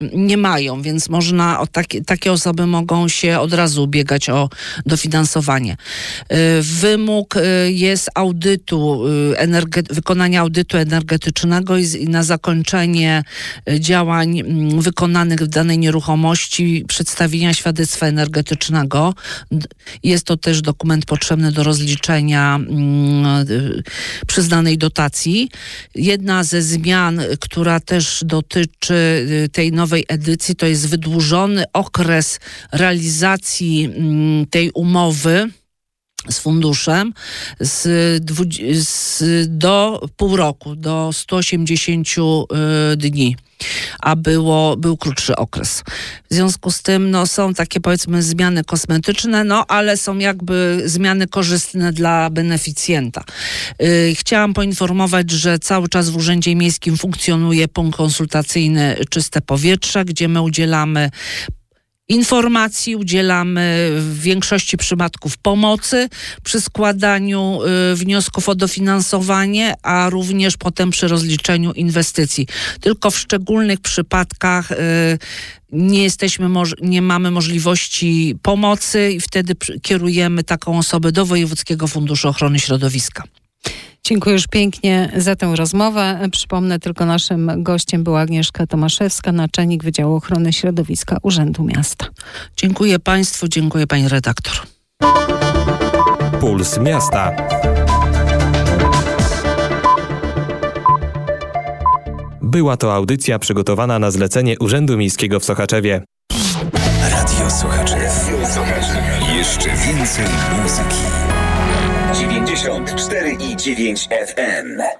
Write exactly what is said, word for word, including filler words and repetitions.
nie mają, więc można o takie, takie osoby mogą się od razu ubiegać o dofinansowanie. Wymóg jest audytu, energe- wykonania audytu energetycznego i, z, i na zakończenie działań wykonanych w danej nieruchomości przedstawienia świadectwa energetycznego. Jest to też dokument potrzebny do rozliczenia y, przyznanej dotacji. Jedna ze zmian, która też dotyczy tej nowej edycji, to jest wydłużony okres realizacji y, tej umowy z funduszem z, z, do pół roku, do stu osiemdziesięciu y, dni, a było, był krótszy okres. W związku z tym no, są takie, powiedzmy, zmiany kosmetyczne, no ale są jakby zmiany korzystne dla beneficjenta. Yy, chciałam poinformować, że cały czas w Urzędzie Miejskim funkcjonuje punkt konsultacyjny Czyste Powietrze, gdzie my udzielamy informacji, udzielamy w większości przypadków pomocy przy składaniu y, wniosków o dofinansowanie, a również potem przy rozliczeniu inwestycji. Tylko w szczególnych przypadkach y, nie jesteśmy, moż- nie mamy możliwości pomocy i wtedy przy- kierujemy taką osobę do Wojewódzkiego Funduszu Ochrony Środowiska. Dziękuję już pięknie za tę rozmowę. Przypomnę tylko, naszym gościem była Agnieszka Tomaszewska, naczelnik Wydziału Ochrony Środowiska Urzędu Miasta. Dziękuję Państwu, dziękuję Pani redaktor. Puls Miasta. Była to audycja przygotowana na zlecenie Urzędu Miejskiego w Sochaczewie. Radio Sochaczew. Jeszcze więcej muzyki. dziewięćdziesiąt cztery i dziewięć F M.